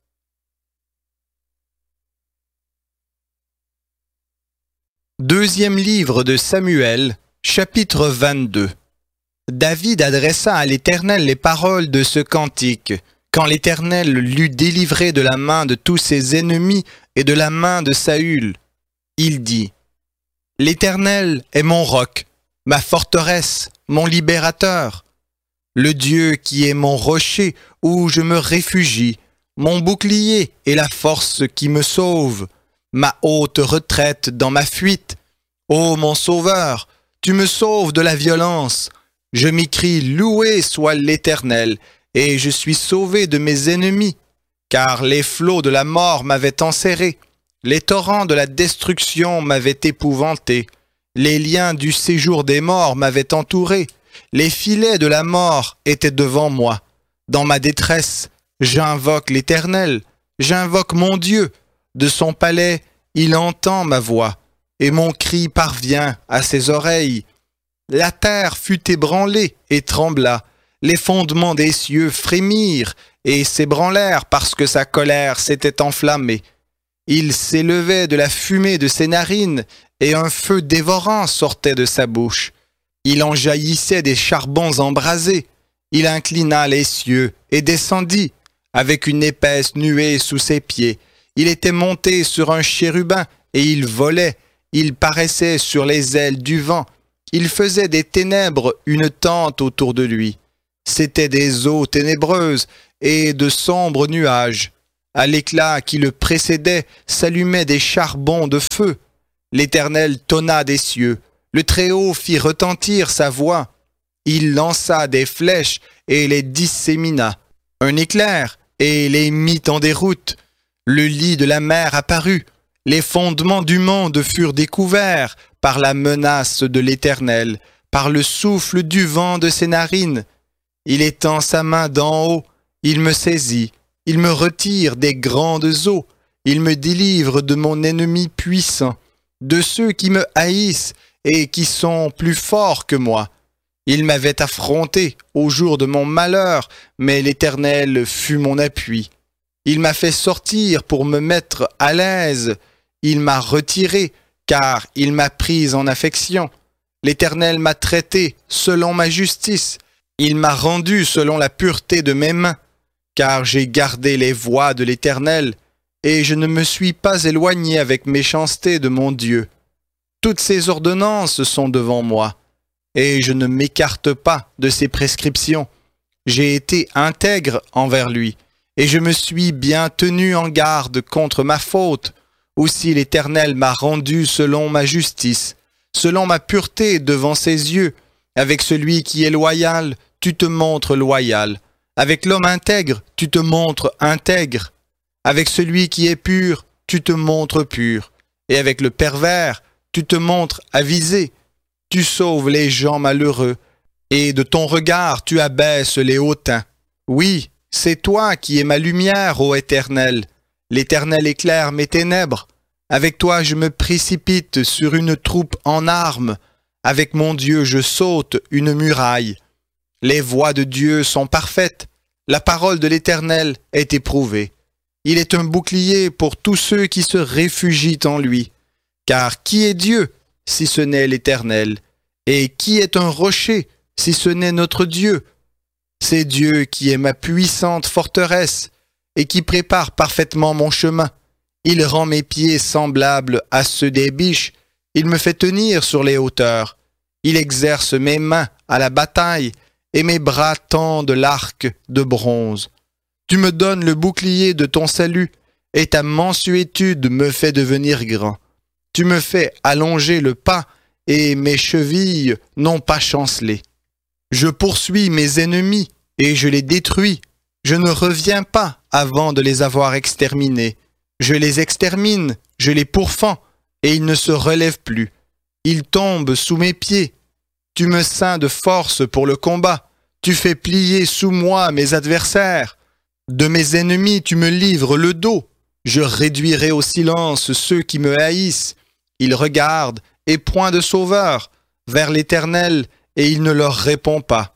Deuxième livre de Samuel, chapitre 22. David adressa à l'Éternel les paroles de ce cantique, quand l'Éternel l'eut délivré de la main de tous ses ennemis et de la main de Saül. Il dit, « L'Éternel est mon roc, ma forteresse, mon libérateur, le Dieu qui est mon rocher où je me réfugie, mon bouclier et la force qui me sauve, ma haute retraite dans ma fuite. Ô mon sauveur, tu me sauves de la violence. Je m'écrie, loué soit l'Éternel, et je suis sauvé de mes ennemis, car les flots de la mort m'avaient enserré, les torrents de la destruction m'avaient épouvanté, les liens du séjour des morts m'avaient entouré, les filets de la mort étaient devant moi. Dans ma détresse, j'invoque l'Éternel, j'invoque mon Dieu. De son palais, il entend ma voix, et mon cri parvient à ses oreilles. La terre fut ébranlée et trembla, les fondements des cieux frémirent et s'ébranlèrent parce que sa colère s'était enflammée. Il s'élevait de la fumée de ses narines, et un feu dévorant sortait de sa bouche. Il en jaillissait des charbons embrasés. Il inclina les cieux et descendit, avec une épaisse nuée sous ses pieds. Il était monté sur un chérubin, et il volait. Il paraissait sur les ailes du vent. Il faisait des ténèbres une tente autour de lui. C'étaient des eaux ténébreuses et de sombres nuages. À l'éclat qui le précédait s'allumaient des charbons de feu. L'Éternel tonna des cieux. Le Très-Haut fit retentir sa voix. Il lança des flèches et les dissémina. Un éclair et les mit en déroute. Le lit de la mer apparut. Les fondements du monde furent découverts par la menace de l'Éternel, par le souffle du vent de ses narines. Il étend sa main d'en haut, il me saisit, il me retire des grandes eaux, il me délivre de mon ennemi puissant, de ceux qui me haïssent et qui sont plus forts que moi. Il m'avait affronté au jour de mon malheur, mais l'Éternel fut mon appui. Il m'a fait sortir pour me mettre à l'aise. Il m'a retiré, car il m'a pris en affection. L'Éternel m'a traité selon ma justice. Il m'a rendu selon la pureté de mes mains, car j'ai gardé les voies de l'Éternel, et je ne me suis pas éloigné avec méchanceté de mon Dieu. Toutes ses ordonnances sont devant moi, et je ne m'écarte pas de ses prescriptions. J'ai été intègre envers lui, et je me suis bien tenu en garde contre ma faute. Aussi l'Éternel m'a rendu selon ma justice, selon ma pureté devant ses yeux. Avec celui qui est loyal, tu te montres loyal. Avec l'homme intègre, tu te montres intègre. Avec celui qui est pur, tu te montres pur. Et avec le pervers, tu te montres avisé. Tu sauves les gens malheureux, et de ton regard tu abaisses les hautains. Oui, c'est toi qui es ma lumière, ô Éternel. L'Éternel éclaire mes ténèbres. Avec toi je me précipite sur une troupe en armes. Avec mon Dieu je saute une muraille. Les voies de Dieu sont parfaites. La parole de l'Éternel est éprouvée. Il est un bouclier pour tous ceux qui se réfugient en lui. Car qui est Dieu si ce n'est l'Éternel? Et qui est un rocher si ce n'est notre Dieu? C'est Dieu qui est ma puissante forteresse et qui prépare parfaitement mon chemin. Il rend mes pieds semblables à ceux des biches. Il me fait tenir sur les hauteurs. Il exerce mes mains à la bataille et mes bras tendent l'arc de bronze. Tu me donnes le bouclier de ton salut et ta mansuétude me fait devenir grand. Tu me fais allonger le pas et mes chevilles n'ont pas chancelé. Je poursuis mes ennemis et je les détruis. Je ne reviens pas avant de les avoir exterminés. Je les extermine, je les pourfends, et ils ne se relèvent plus. Ils tombent sous mes pieds. Tu me ceins de force pour le combat. Tu fais plier sous moi mes adversaires. De mes ennemis, tu me livres le dos. Je réduirai au silence ceux qui me haïssent. Ils regardent, et point de sauveur, vers l'Éternel, et il ne leur répond pas.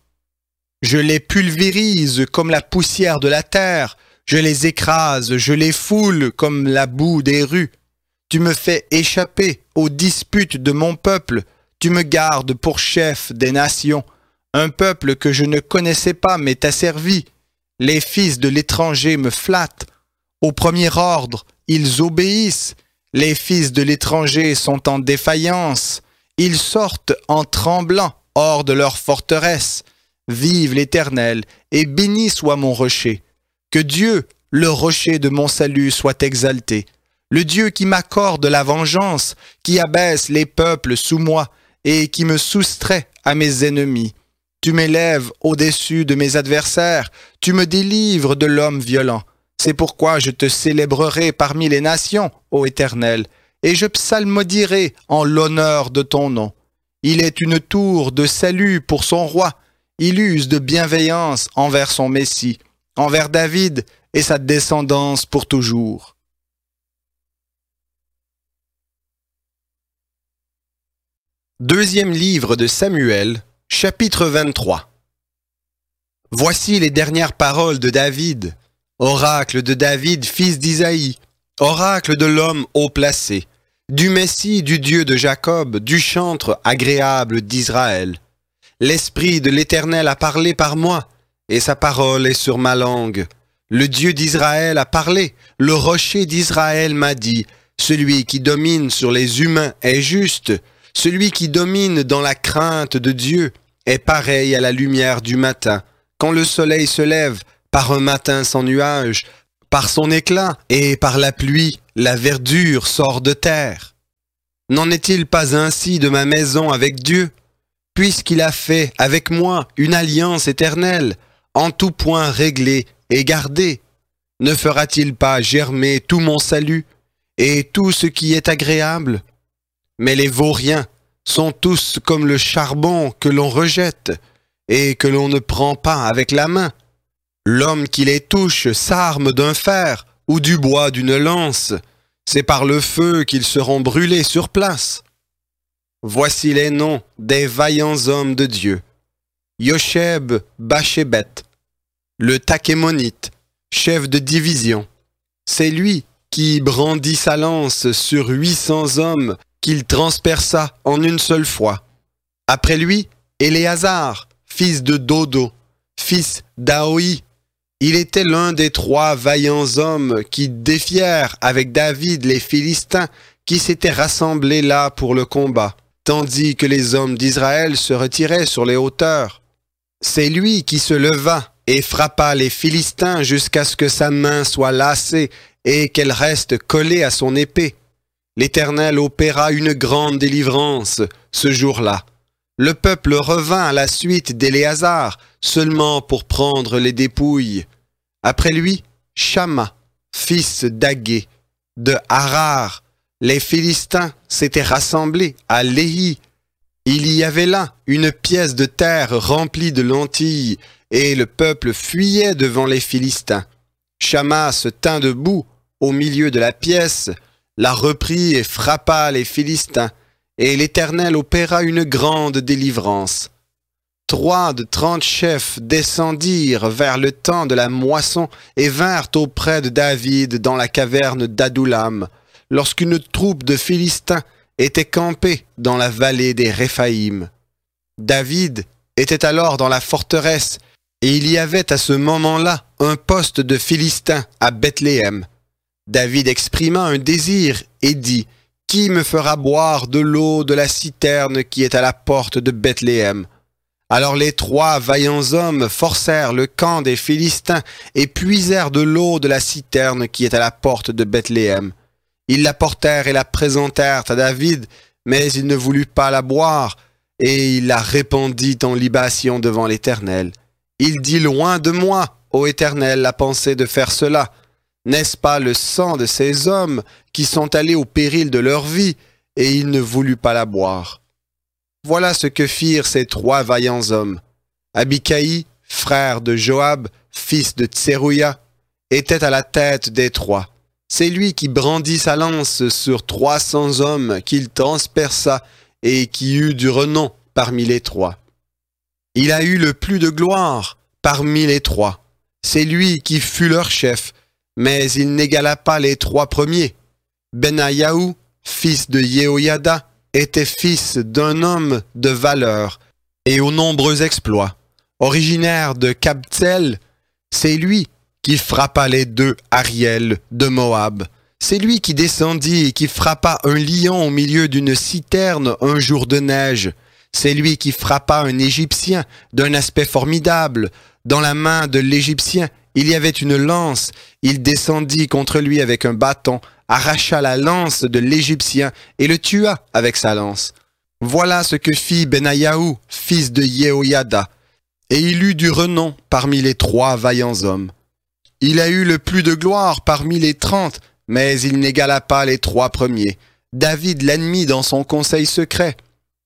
Je les pulvérise comme la poussière de la terre. Je les écrase, je les foule comme la boue des rues. Tu me fais échapper aux disputes de mon peuple. Tu me gardes pour chef des nations. Un peuple que je ne connaissais pas m'est asservi. Les fils de l'étranger me flattent. Au premier ordre, ils obéissent. Les fils de l'étranger sont en défaillance. Ils sortent en tremblant hors de leur forteresse. Vive l'Éternel, et béni soit mon rocher. Que Dieu, le rocher de mon salut, soit exalté. Le Dieu qui m'accorde la vengeance, qui abaisse les peuples sous moi, et qui me soustrait à mes ennemis. Tu m'élèves au-dessus de mes adversaires, tu me délivres de l'homme violent. C'est pourquoi je te célébrerai parmi les nations, ô Éternel, et je psalmodierai en l'honneur de ton nom. Il est une tour de salut pour son roi. Il use de bienveillance envers son Messie, envers David et sa descendance pour toujours. Deuxième livre de Samuel, chapitre 23. Voici les dernières paroles de David, oracle de David, fils d'Isaïe, oracle de l'homme haut placé, du Messie, du Dieu de Jacob, du chantre agréable d'Israël. L'Esprit de l'Éternel a parlé par moi, et sa parole est sur ma langue. Le Dieu d'Israël a parlé, le rocher d'Israël m'a dit, Celui qui domine sur les humains est juste. Celui qui domine dans la crainte de Dieu est pareil à la lumière du matin, quand le soleil se lève par un matin sans nuage, par son éclat et par la pluie, la verdure sort de terre. N'en est-il pas ainsi de ma maison avec Dieu, puisqu'il a fait avec moi une alliance éternelle, en tout point réglée et gardée? Ne fera-t-il pas germer tout mon salut et tout ce qui est agréable? Mais les vauriens sont tous comme le charbon que l'on rejette et que l'on ne prend pas avec la main. L'homme qui les touche s'arme d'un fer ou du bois d'une lance. C'est par le feu qu'ils seront brûlés sur place. Voici les noms des vaillants hommes de Dieu. Yosheb Bachébet, le Takémonite, chef de division. C'est lui qui brandit sa lance sur 800 hommes qu'il transperça en une seule fois. Après lui, Éléazar, fils de Dodo, fils d'Aoi. Il était l'un des 3 vaillants hommes qui défièrent avec David les Philistins qui s'étaient rassemblés là pour le combat, tandis que les hommes d'Israël se retiraient sur les hauteurs. C'est lui qui se leva et frappa les Philistins jusqu'à ce que sa main soit lassée et qu'elle reste collée à son épée. L'Éternel opéra une grande délivrance ce jour-là. Le peuple revint à la suite d'Éléazar seulement pour prendre les dépouilles. Après lui, Shamma, fils d'Agé, de Harar. Les Philistins s'étaient rassemblés à Léhi. Il y avait là une pièce de terre remplie de lentilles, et le peuple fuyait devant les Philistins. Shamma se tint debout au milieu de la pièce, la reprit et frappa les Philistins, et l'Éternel opéra une grande délivrance. 3 de 30 chefs descendirent vers le temps de la moisson et vinrent auprès de David dans la caverne d'Adoulam, lorsqu'une troupe de Philistins était campée dans la vallée des Réphaïm. David était alors dans la forteresse, et il y avait à ce moment-là un poste de Philistins à Bethléem. David exprima un désir et dit, « Qui me fera boire de l'eau de la citerne qui est à la porte de Bethléem ?» Alors les 3 vaillants hommes forcèrent le camp des Philistins et puisèrent de l'eau de la citerne qui est à la porte de Bethléem. Ils la portèrent et la présentèrent à David, mais il ne voulut pas la boire, et il la répandit en libation devant l'Éternel. Il dit, « Loin de moi, ô Éternel, la pensée de faire cela. N'est-ce pas le sang de ces hommes qui sont allés au péril de leur vie, et il ne voulut pas la boire. » Voilà ce que firent ces 3 vaillants hommes. Abikaï, frère de Joab, fils de Tserouïa, était à la tête des 3. C'est lui qui brandit sa lance sur 300 hommes qu'il transperça et qui eut du renom parmi les 3. Il a eu le plus de gloire parmi les 3. C'est lui qui fut leur chef, mais il n'égala pas les 3 premiers. Benayahu, fils de Yehoyada, était fils d'un homme de valeur et aux nombreux exploits. Originaire de Kabtsel, c'est lui qui frappa les 2 Ariel de Moab. C'est lui qui descendit et qui frappa un lion au milieu d'une citerne un jour de neige. C'est lui qui frappa un Égyptien d'un aspect formidable. Dans la main de l'Égyptien, il y avait une lance. Il descendit contre lui avec un bâton, arracha la lance de l'Égyptien et le tua avec sa lance. Voilà ce que fit Benayahu, fils de Yehoyada, et il eut du renom parmi les 3 vaillants hommes. Il a eu le plus de gloire parmi les 30, mais il n'égala pas les 3 premiers. David l'admit dans son conseil secret.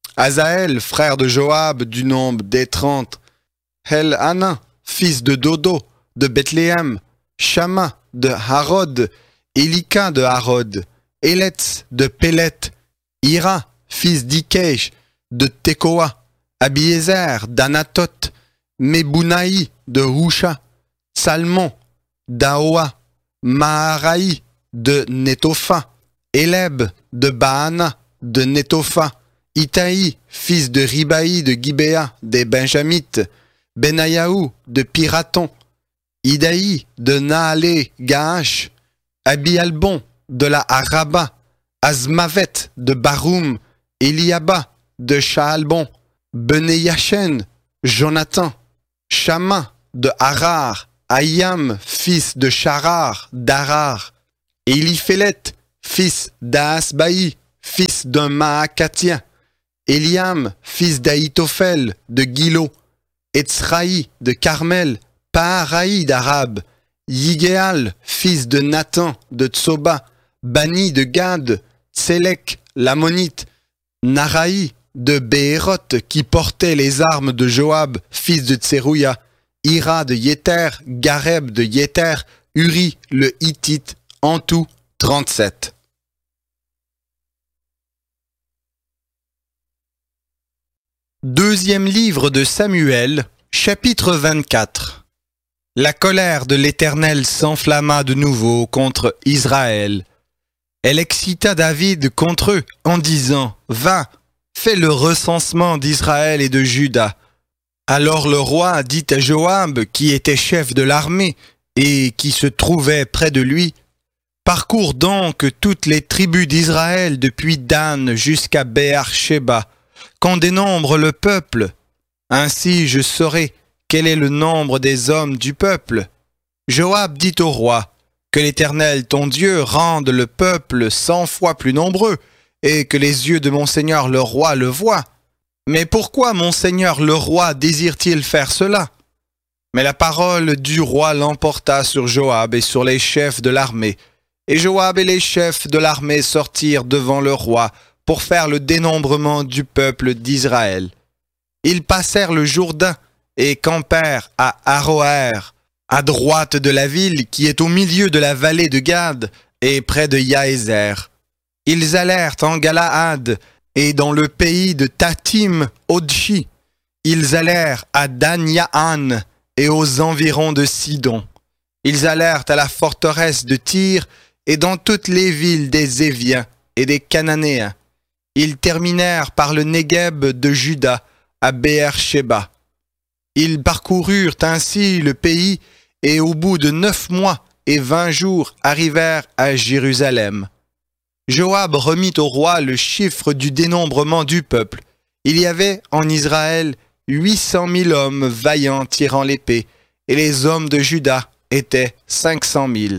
Azaël, frère de Joab, du nombre des 30. Elhanan, fils de Dodo, de Bethléem. Shamma, de Harod. Élika de Harod. Életz, de Pélet. Ira, fils d'Ikeish, de Tekoa. Abiézer, d'Anatot. Mebounaï, de Husha. Salmon, d'Aoa. Maharaï, de Netopha. Éleb, de Baana, de Netopha. Itaï, fils de Ribaï de Gibéa, des Benjamites. Benayahu, de Piraton. Idaï, de Naalé, Gaash. Abialbon, de la Araba, Azmavet de Baroum, Eliaba de Shaalbon, Benéyachen, Jonathan, Shama de Harar, Ayam, fils de Charar, d'Harar, Éliphélet, fils d'Aasbaï, fils d'un Maacatien, Eliam, fils d'Aïtophel, de Gilo, Etzraï de Carmel, Paaraï d'Arabe, Yigéal, fils de Nathan, de Tsoba, Bani de Gad, Tsélek, l'Ammonite, Naraï de Béhéroth, qui portait les armes de Joab, fils de Tserouïa, Ira de Yéter, Gareb de Yéter, Uri le Hittite, en tout 37. Deuxième livre de Samuel, chapitre 24. La colère de l'Éternel s'enflamma de nouveau contre Israël. Elle excita David contre eux en disant « Va, fais le recensement d'Israël et de Juda. » Alors le roi dit à Joab, qui était chef de l'armée et qui se trouvait près de lui, « Parcours donc toutes les tribus d'Israël depuis Dan jusqu'à Béar-Shéba, qu'on dénombre le peuple. Ainsi je saurai quel est le nombre des hommes du peuple. » Joab dit au roi, « Que l'Éternel ton Dieu rende le peuple 100 fois plus nombreux, et que les yeux de mon Seigneur le roi le voient. Mais pourquoi mon Seigneur le roi désire-t-il faire cela ?» Mais la parole du roi l'emporta sur Joab et sur les chefs de l'armée. Et Joab et les chefs de l'armée sortirent devant le roi pour faire le dénombrement du peuple d'Israël. Ils passèrent le Jourdain et campèrent à Aroër, à droite de la ville qui est au milieu de la vallée de Gad et près de Yaézer. Ils allèrent en Galaad et dans le pays de Tatim-Odchi. Ils allèrent à Dan-Yahan et aux environs de Sidon. Ils allèrent à la forteresse de Tyr et dans toutes les villes des Éviens et des Cananéens. Ils terminèrent par le Négueb de Juda à Béer-Shéba. Ils parcoururent ainsi le pays et au bout de 9 mois et 20 jours arrivèrent à Jérusalem. Joab remit au roi le chiffre du dénombrement du peuple. Il y avait en Israël 800 000 hommes vaillants tirant l'épée, et les hommes de Juda étaient 500 000.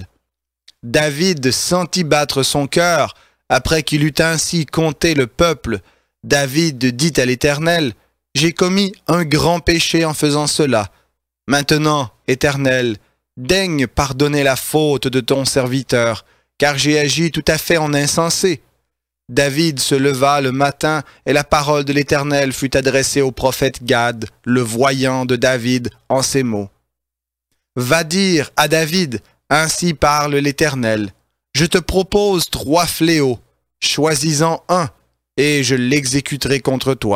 David sentit battre son cœur après qu'il eut ainsi compté le peuple. David dit à l'Éternel, « J'ai commis un grand péché en faisant cela. Maintenant, Éternel, daigne pardonner la faute de ton serviteur, car j'ai agi tout à fait en insensé. » David se leva le matin et la parole de l'Éternel fut adressée au prophète Gad, le voyant de David, en ces mots. « Va dire à David, ainsi parle l'Éternel, je te propose 3 fléaux, choisis-en un, et je l'exécuterai contre toi. »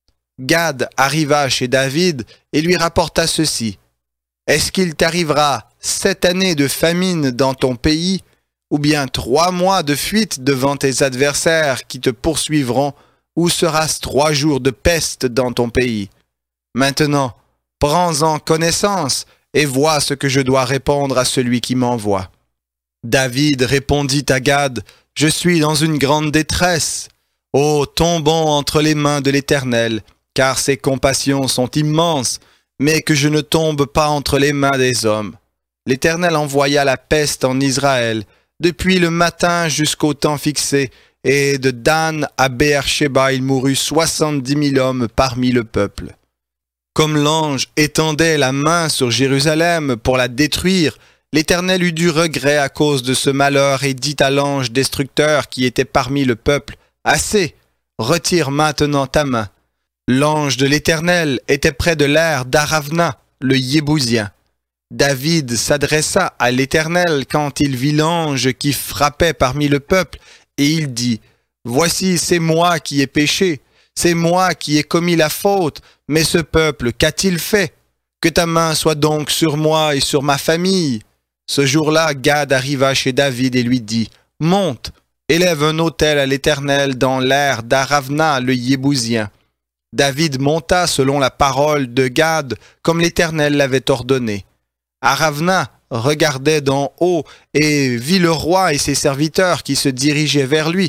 Gad arriva chez David et lui rapporta ceci. « Est-ce qu'il t'arrivera 7 années de famine dans ton pays, ou bien 3 mois de fuite devant tes adversaires qui te poursuivront, ou sera-ce 3 jours de peste dans ton pays? Maintenant, prends-en connaissance et vois ce que je dois répondre à celui qui m'envoie. » David répondit à Gad, « Je suis dans une grande détresse. Ô, tombons entre les mains de l'Éternel, car ses compassions sont immenses, mais que je ne tombe pas entre les mains des hommes. » L'Éternel envoya la peste en Israël, depuis le matin jusqu'au temps fixé, et de Dan à Béer-Shéba il mourut 70 000 hommes parmi le peuple. Comme l'ange étendait la main sur Jérusalem pour la détruire, l'Éternel eut du regret à cause de ce malheur et dit à l'ange destructeur qui était parmi le peuple, « Assez, retire maintenant ta main. » L'ange de l'Éternel était près de l'aire d'Aravna, le Yébousien. David s'adressa à l'Éternel quand il vit l'ange qui frappait parmi le peuple, et il dit, « Voici, c'est moi qui ai péché, c'est moi qui ai commis la faute, mais ce peuple, qu'a-t-il fait? Que ta main soit donc sur moi et sur ma famille. » Ce jour-là, Gad arriva chez David et lui dit, « Monte, élève un autel à l'Éternel dans l'aire d'Aravna, le Yébousien. » David monta selon la parole de Gad, comme l'Éternel l'avait ordonné. Aravna regardait d'en haut et vit le roi et ses serviteurs qui se dirigeaient vers lui.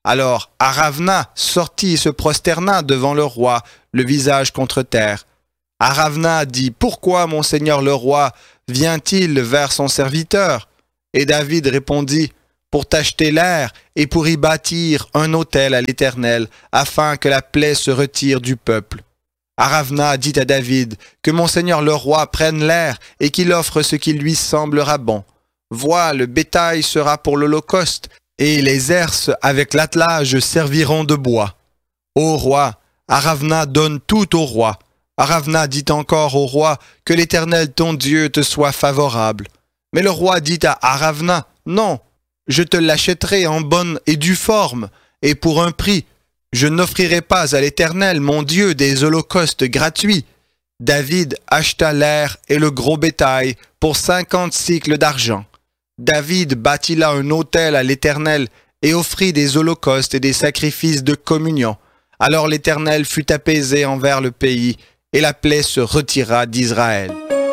Alors Aravna sortit et se prosterna devant le roi, le visage contre terre. Aravna dit, « Pourquoi mon seigneur le roi vient-il vers son serviteur ?» Et David répondit, « Pour t'acheter l'air et pour y bâtir un autel à l'Éternel, afin que la plaie se retire du peuple. » Aravna dit à David, « Que mon seigneur le roi prenne l'air et qu'il offre ce qui lui semblera bon. Vois, le bétail sera pour l'holocauste, et les herses avec l'attelage serviront de bois. Ô roi, Aravna donne tout au roi. Aravna dit encore au roi, que l'Éternel ton Dieu te soit favorable. Mais le roi dit à Aravna, non, je te l'achèterai en bonne et due forme, et pour un prix. Je n'offrirai pas à l'Éternel, mon Dieu, des holocaustes gratuits. David acheta l'air et le gros bétail pour 50 cycles d'argent. David bâtit là un autel à l'Éternel et offrit des holocaustes et des sacrifices de communion. Alors l'Éternel fut apaisé envers le pays, et la plaie se retira d'Israël.